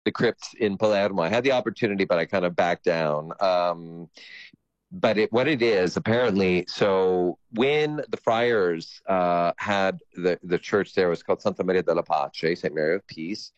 the crypt in Palermo. I had the opportunity, but I kind of backed down. But what it is apparently, so when the friars had the church there, it was called Santa Maria della Pace, Saint Mary of Peace.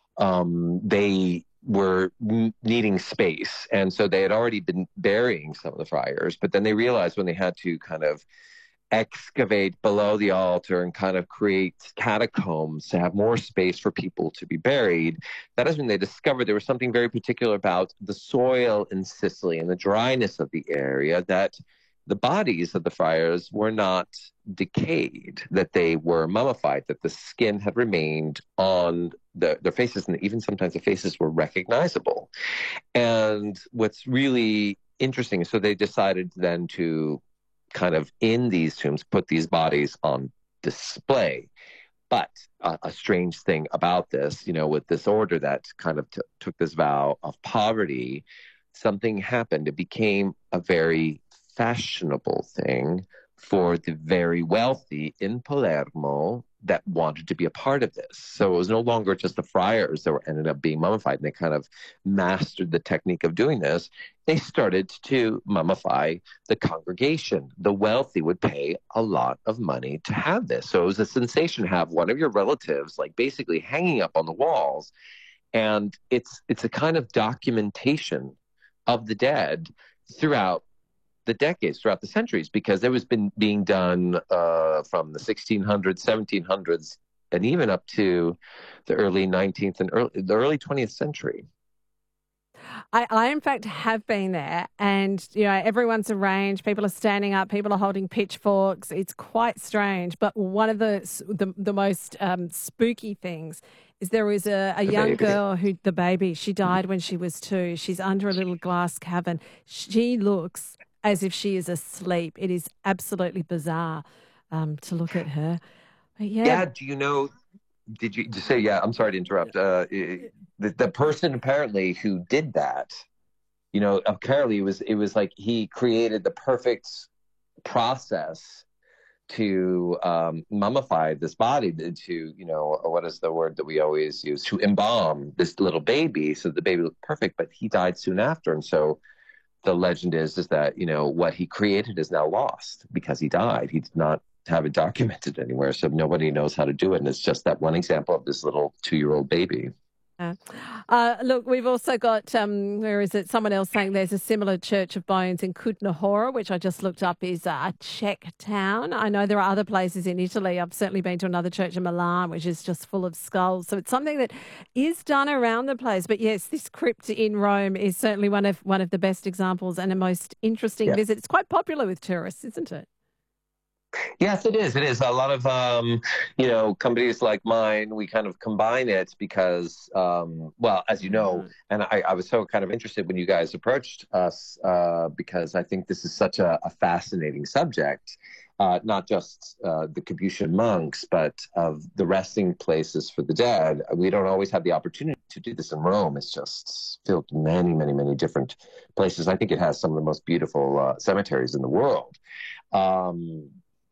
They were needing space, and so they had already been burying some of the friars. But then they realized when they had to kind of excavate below the altar and kind of create catacombs to have more space for people to be buried. That is when they discovered there was something very particular about the soil in Sicily and the dryness of the area, that the bodies of the friars were not decayed, that they were mummified, that the skin had remained on their faces, and even sometimes the faces were recognizable. And what's really interesting, so they decided then to kind of in these tombs put these bodies on display. But a strange thing about this, with this order that kind of took this vow of poverty, something happened. It became a very fashionable thing for the very wealthy in Palermo that wanted to be a part of this. So it was no longer just the friars that were ended up being mummified, and they kind of mastered the technique of doing this. They started to mummify the congregation. The wealthy would pay a lot of money to have this. So it was a sensation to have one of your relatives like basically hanging up on the walls. And it's a kind of documentation of the dead throughout the decades, throughout the centuries, because it was been being done from the 1600s, 1700s, and even up to the early 19th and the early 20th century. I in fact have been there, and everyone's arranged. People are standing up. People are holding pitchforks. It's quite strange. But one of the most spooky things is there was a young girl the baby. She died when she was 2. She's under a little glass cavern. She looks as if she is asleep. It is absolutely bizarre to look at her. But yeah. Do you know? Did you say? Yeah. I'm sorry to interrupt. The person apparently who did that, apparently it was like he created the perfect process to mummify this body, to what is the word that we always use, to embalm this little baby so the baby looked perfect, but he died soon after. And so the legend is that what he created is now lost because he died. He did not have it documented anywhere, so nobody knows how to do it, and it's just that one example of this little 2-year-old baby. Look, we've also got, where is it? Someone else saying there's a similar Church of Bones in Kutna-Hora, which I just looked up is a Czech town. I know there are other places in Italy. I've certainly been to another church in Milan, which is just full of skulls. So it's something that is done around the place. But yes, this crypt in Rome is certainly one of the best examples and a most interesting Yeah. visit. It's quite popular with tourists, isn't it? Yes, it is. It is. A lot of companies like mine, we kind of combine it because, well, as you know, and I was so kind of interested when you guys approached us because I think this is such a fascinating subject, not just the Capuchin monks, but of the resting places for the dead. We don't always have the opportunity to do this in Rome. It's just filled with many, many, many different places. I think it has some of the most beautiful cemeteries in the world. Um,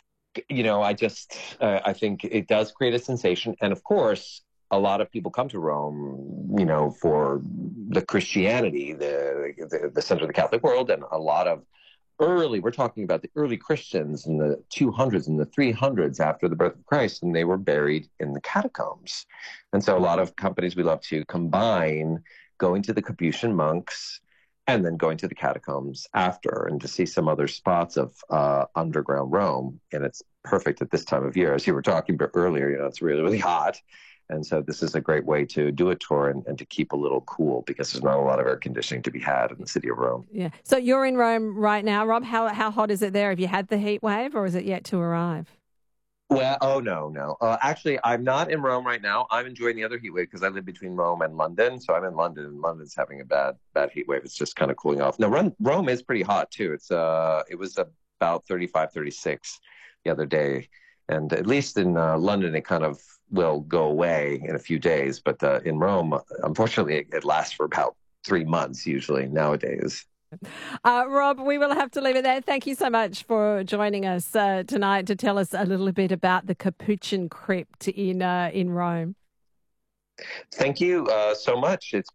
I think it does create a sensation. And of course, a lot of people come to Rome, for the Christianity, the center of the Catholic world, and a lot of we're talking about the early Christians in the 200s and the 300s after the birth of Christ, and they were buried in the catacombs. And so a lot of companies, we love to combine going to the Capuchin monks and then going to the catacombs after, and to see some other spots of underground Rome. And it's perfect at this time of year. As you were talking about earlier, it's really, really hot. And so this is a great way to do a tour and to keep a little cool, because there's not a lot of air conditioning to be had in the city of Rome. Yeah. So you're in Rome right now, Rob. How hot is it there? Have you had the heat wave, or is it yet to arrive? Well, oh no, no. Actually, I'm not in Rome right now. I'm enjoying the other heat wave because I live between Rome and London. So I'm in London, and London's having a bad heat wave. It's just kind of cooling off. Now, Rome is pretty hot too. It was about 35, 36 the other day, and at least in London, it kind of will go away in a few days. But in Rome, unfortunately, it lasts for about 3 months usually nowadays. Rob, we will have to leave it there. Thank you so much for joining us tonight to tell us a little bit about the Capuchin crypt in Rome. Thank you so much. It's